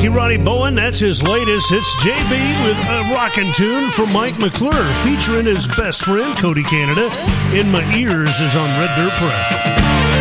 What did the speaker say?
Thank you, Ronnie Bowen. That's his latest. It's JB with a rockin' tune from Mike McClure, featuring his best friend, Cody Canada. In My Ears is on Red Dirt Prep.